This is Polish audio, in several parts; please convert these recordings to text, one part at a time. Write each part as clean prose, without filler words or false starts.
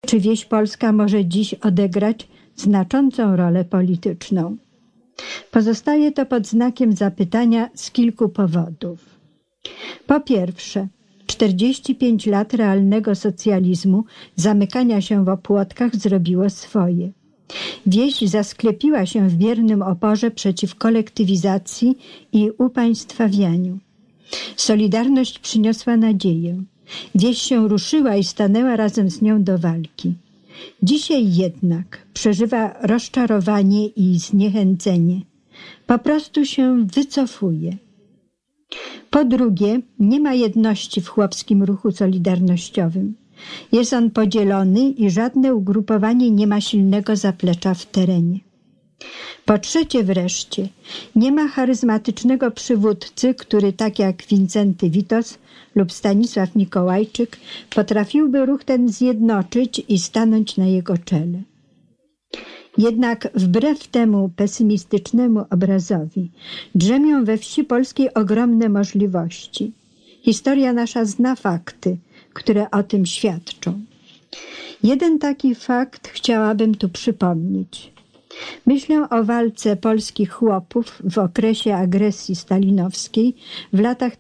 Czy wieś polska może dziś odegrać znaczącą rolę polityczną? Pozostaje to pod znakiem zapytania z kilku powodów. Po pierwsze, 45 lat realnego socjalizmu, zamykania się w opłotkach zrobiło swoje. Wieś zasklepiła się w biernym oporze przeciw kolektywizacji i upaństwawianiu. Solidarność przyniosła nadzieję. Wieś się ruszyła i stanęła razem z nią do walki. Dzisiaj jednak przeżywa rozczarowanie i zniechęcenie. Po prostu się wycofuje. Po drugie, nie ma jedności w chłopskim ruchu solidarnościowym. Jest on podzielony i żadne ugrupowanie nie ma silnego zaplecza w terenie. Po trzecie wreszcie, nie ma charyzmatycznego przywódcy, który tak jak Wincenty Witos lub Stanisław Mikołajczyk potrafiłby ruch ten zjednoczyć i stanąć na jego czele. Jednak wbrew temu pesymistycznemu obrazowi drzemią we wsi polskiej ogromne możliwości. Historia nasza zna fakty, które o tym świadczą. Jeden taki fakt chciałabym tu przypomnieć. Myślę o walce polskich chłopów w okresie agresji stalinowskiej w latach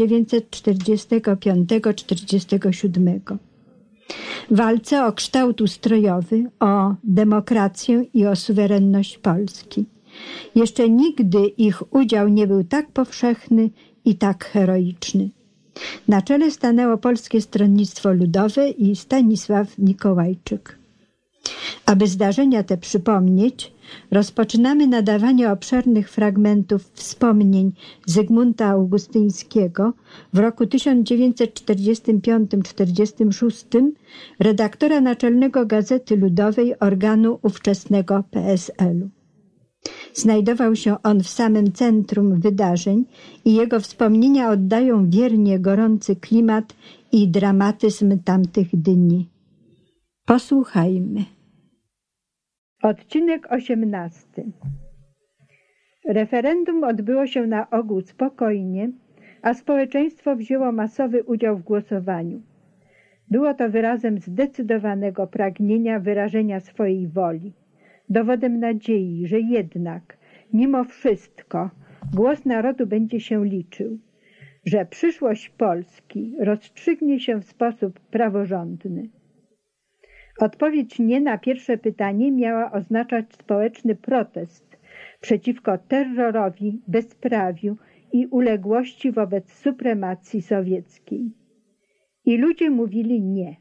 1945–1947. Walce o kształt ustrojowy, o demokrację i o suwerenność Polski. Jeszcze nigdy ich udział nie był tak powszechny i tak heroiczny. Na czele stanęło Polskie Stronnictwo Ludowe i Stanisław Mikołajczyk. Aby zdarzenia te przypomnieć, rozpoczynamy nadawanie obszernych fragmentów wspomnień Zygmunta Augustyńskiego w roku 1945–46, redaktora naczelnego Gazety Ludowej, organu ówczesnego PSL-u. Znajdował się on w samym centrum wydarzeń i jego wspomnienia oddają wiernie gorący klimat i dramatyzm tamtych dni. Posłuchajmy. Odcinek 18. Referendum odbyło się na ogół spokojnie, a społeczeństwo wzięło masowy udział w głosowaniu. Było to wyrazem zdecydowanego pragnienia wyrażenia swojej woli, dowodem nadziei, że jednak, mimo wszystko, głos narodu będzie się liczył, że przyszłość Polski rozstrzygnie się w sposób praworządny. Odpowiedź nie na pierwsze pytanie miała oznaczać społeczny protest przeciwko terrorowi, bezprawiu i uległości wobec supremacji sowieckiej. I ludzie mówili nie.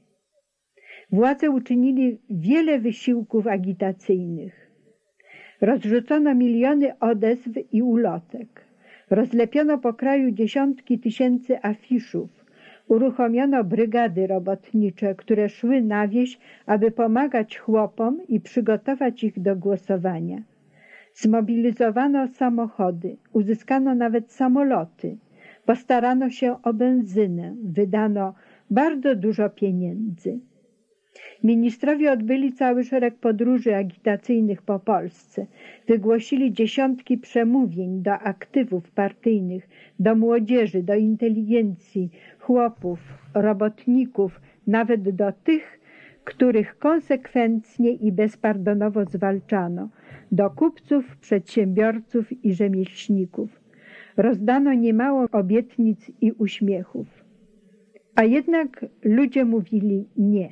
Władze uczynili wiele wysiłków agitacyjnych. Rozrzucono miliony odezw i ulotek. Rozlepiono po kraju dziesiątki tysięcy afiszów. Uruchomiono brygady robotnicze, które szły na wieś, aby pomagać chłopom i przygotować ich do głosowania. Zmobilizowano samochody, uzyskano nawet samoloty. Postarano się o benzynę, wydano bardzo dużo pieniędzy. Ministrowie odbyli cały szereg podróży agitacyjnych po Polsce. Wygłosili dziesiątki przemówień do aktywów partyjnych, do młodzieży, do inteligencji, chłopów, robotników, nawet do tych, których konsekwentnie i bezpardonowo zwalczano, do kupców, przedsiębiorców i rzemieślników. Rozdano niemało obietnic i uśmiechów. A jednak ludzie mówili nie.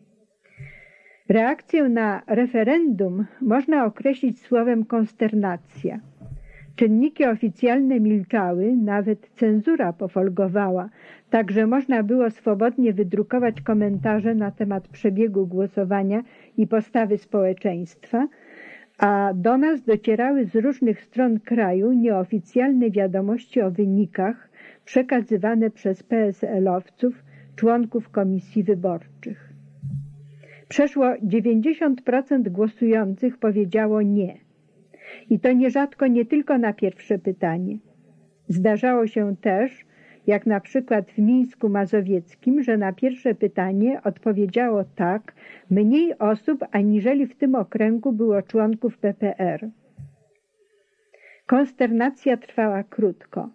Reakcję na referendum można określić słowem konsternacja. Czynniki oficjalne milczały, nawet cenzura pofolgowała, tak że można było swobodnie wydrukować komentarze na temat przebiegu głosowania i postawy społeczeństwa, a do nas docierały z różnych stron kraju nieoficjalne wiadomości o wynikach przekazywane przez PSL-owców, członków komisji wyborczych. Przeszło 90% głosujących powiedziało nie. I to nierzadko nie tylko na pierwsze pytanie. Zdarzało się też, jak na przykład w Mińsku Mazowieckim, że na pierwsze pytanie odpowiedziało tak mniej osób, aniżeli w tym okręgu było członków PPR. Konsternacja trwała krótko.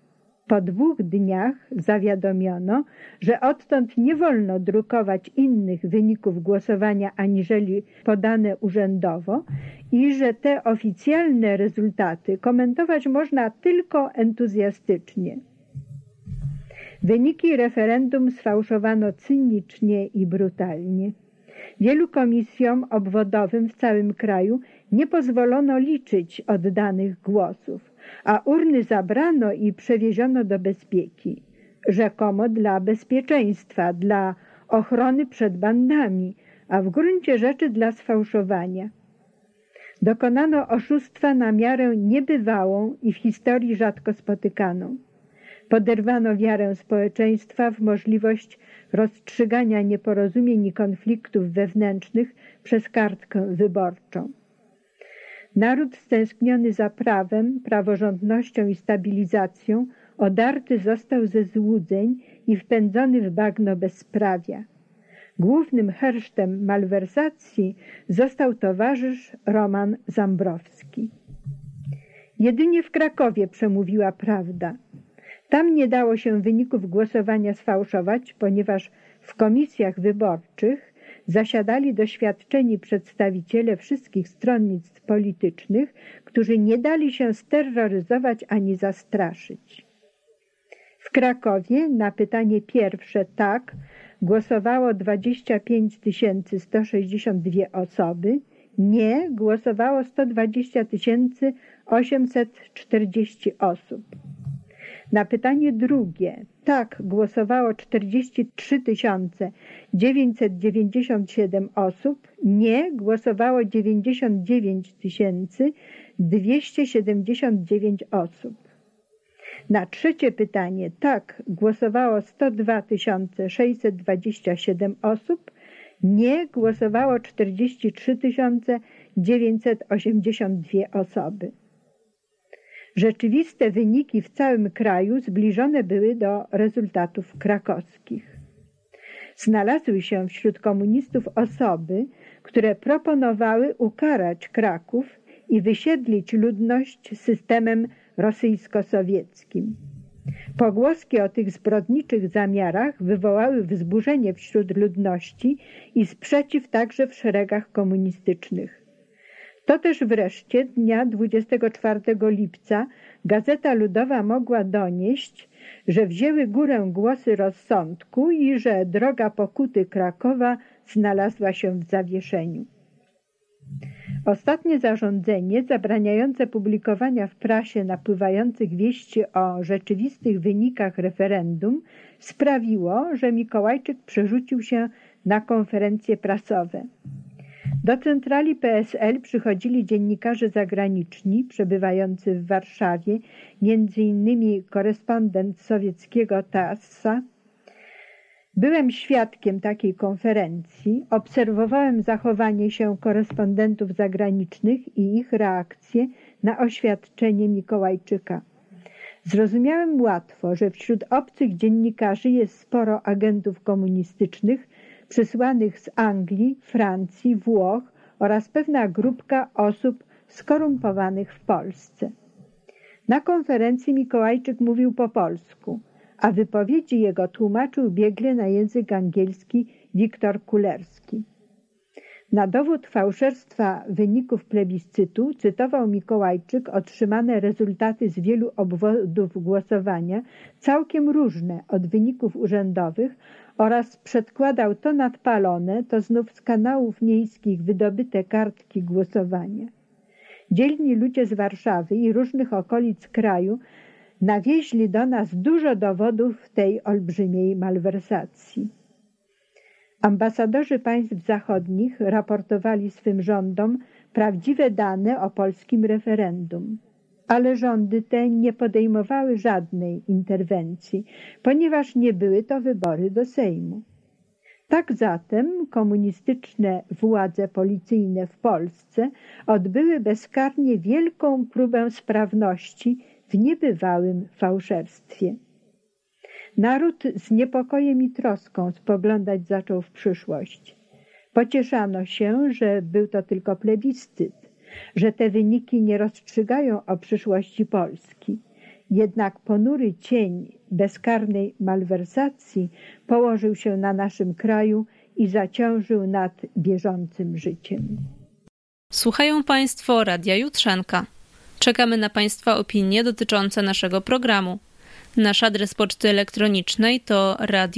Po 2 dniach zawiadomiono, że odtąd nie wolno drukować innych wyników głosowania aniżeli podane urzędowo i że te oficjalne rezultaty komentować można tylko entuzjastycznie. Wyniki referendum sfałszowano cynicznie i brutalnie. Wielu komisjom obwodowym w całym kraju nie pozwolono liczyć oddanych głosów, a urny zabrano i przewieziono do bezpieki, rzekomo dla bezpieczeństwa, dla ochrony przed bandami, a w gruncie rzeczy dla sfałszowania. Dokonano oszustwa na miarę niebywałą i w historii rzadko spotykaną. Poderwano wiarę społeczeństwa w możliwość rozstrzygania nieporozumień i konfliktów wewnętrznych przez kartkę wyborczą. Naród stęskniony za prawem, praworządnością i stabilizacją odarty został ze złudzeń i wpędzony w bagno bezprawia. Głównym hersztem malwersacji został towarzysz Roman Zambrowski. Jedynie w Krakowie przemówiła prawda. Tam nie dało się wyników głosowania sfałszować, ponieważ w komisjach wyborczych zasiadali doświadczeni przedstawiciele wszystkich stronnictw politycznych, którzy nie dali się steroryzować ani zastraszyć. W Krakowie na pytanie pierwsze tak głosowało 25 162 osoby, nie głosowało 120 840 osób. Na pytanie drugie tak głosowało 43 997 osób, nie głosowało 99 279 osób. Na trzecie pytanie tak głosowało 102 627 osób, nie głosowało 43 982 osoby. Rzeczywiste wyniki w całym kraju zbliżone były do rezultatów krakowskich. Znalazły się wśród komunistów osoby, które proponowały ukarać Kraków i wysiedlić ludność systemem rosyjsko-sowieckim. Pogłoski o tych zbrodniczych zamiarach wywołały wzburzenie wśród ludności i sprzeciw także w szeregach komunistycznych. To też wreszcie dnia 24 lipca Gazeta Ludowa mogła donieść, że wzięły górę głosy rozsądku i że droga pokuty Krakowa znalazła się w zawieszeniu. Ostatnie zarządzenie zabraniające publikowania w prasie napływających wieści o rzeczywistych wynikach referendum sprawiło, że Mikołajczyk przerzucił się na konferencje prasowe. Do centrali PSL przychodzili dziennikarze zagraniczni przebywający w Warszawie, m.in. korespondent sowieckiego TASS-a. Byłem świadkiem takiej konferencji, obserwowałem zachowanie się korespondentów zagranicznych i ich reakcje na oświadczenie Mikołajczyka. Zrozumiałem łatwo, że wśród obcych dziennikarzy jest sporo agentów komunistycznych, przysłanych z Anglii, Francji, Włoch oraz pewna grupka osób skorumpowanych w Polsce. Na konferencji Mikołajczyk mówił po polsku, a wypowiedzi jego tłumaczył biegle na język angielski Wiktor Kulerski. Na dowód fałszerstwa wyników plebiscytu cytował Mikołajczyk otrzymane rezultaty z wielu obwodów głosowania, całkiem różne od wyników urzędowych, oraz przedkładał to nadpalone, to znów z kanałów miejskich wydobyte kartki głosowania. Dzielni ludzie z Warszawy i różnych okolic kraju nawieźli do nas dużo dowodów tej olbrzymiej malwersacji. Ambasadorzy państw zachodnich raportowali swym rządom prawdziwe dane o polskim referendum, ale rządy te nie podejmowały żadnej interwencji, ponieważ nie były to wybory do Sejmu. Tak zatem komunistyczne władze policyjne w Polsce odbyły bezkarnie wielką próbę sprawności w niebywałym fałszerstwie. Naród z niepokojem i troską spoglądać zaczął w przyszłość. Pocieszano się, że był to tylko plebiscyt, że te wyniki nie rozstrzygają o przyszłości Polski. Jednak ponury cień bezkarnej malwersacji położył się na naszym kraju i zaciążył nad bieżącym życiem. Słuchają Państwo Radia Jutrzenka. Czekamy na Państwa opinie dotyczące naszego programu. Nasz adres poczty elektronicznej to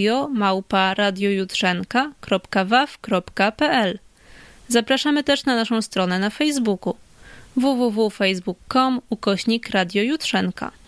radio@radiojutrzenka.waw.pl. Zapraszamy też na naszą stronę na Facebooku www.facebook.com/Radio Jutrzenka.